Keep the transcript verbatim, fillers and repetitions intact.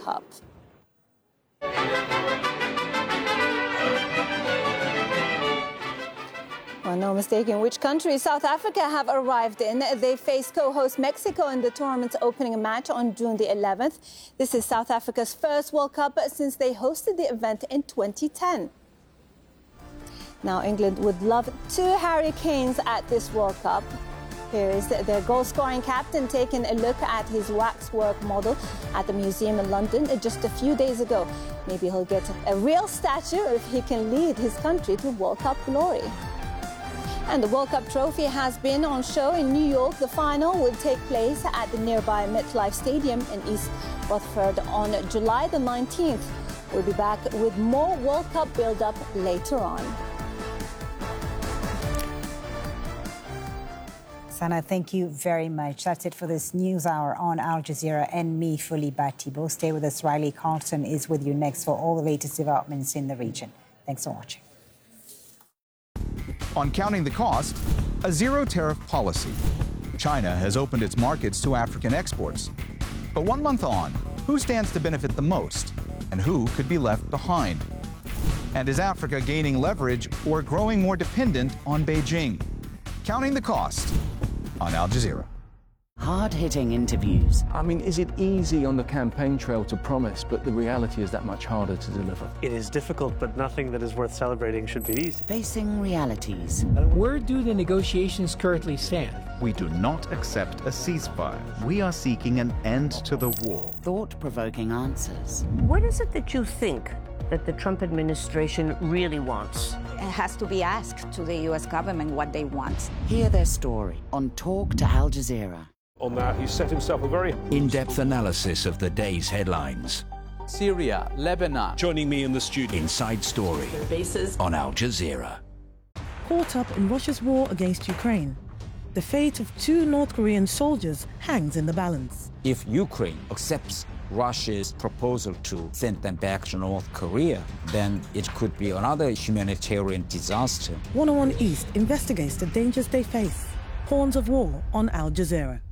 Cup. Well, no mistaking which country South Africa have arrived in. They face co-host Mexico in the tournament's opening match on June the eleventh. This is South Africa's first World Cup since they hosted the event in twenty ten. Now, England would love two Harry Kanes at this World Cup. Here is their goal-scoring captain taking a look at his waxwork model at the museum in London just a few days ago. Maybe he'll get a real statue if he can lead his country to World Cup glory. And the World Cup trophy has been on show in New York. The final will take place at the nearby MetLife Stadium in East Rutherford on July the nineteenth. We'll be back with more World Cup build-up later on. Sana, thank you very much. That's it for this News Hour on Al Jazeera and me, Fuli Batibo. Stay with us. Riley Carlton is with you next for all the latest developments in the region. Thanks for watching. On counting the cost, a zero-tariff policy. China has opened its markets to African exports. But one month on, who stands to benefit the most, and who could be left behind? And is Africa gaining leverage or growing more dependent on Beijing? Counting the cost on Al Jazeera. Hard-hitting interviews. I mean, is it easy on the campaign trail to promise, but the reality is that much harder to deliver? It is difficult, but nothing that is worth celebrating should be easy. Facing realities. Where do the negotiations currently stand? We do not accept a ceasefire. We are seeking an end to the war. Thought-provoking answers. What is it that you think that the Trump administration really wants? It has to be asked to the U S government what they want. Hear their story on Talk to Al Jazeera. On that, he set himself a very in-depth analysis of the day's headlines. Syria, Lebanon. Joining me in the studio. Inside Story. Bases on Al Jazeera. Caught up in Russia's war against Ukraine, the fate of two North Korean soldiers hangs in the balance. If Ukraine accepts Russia's proposal to send them back to North Korea, then it could be another humanitarian disaster. one oh one East investigates the dangers they face. Horns of War on Al Jazeera.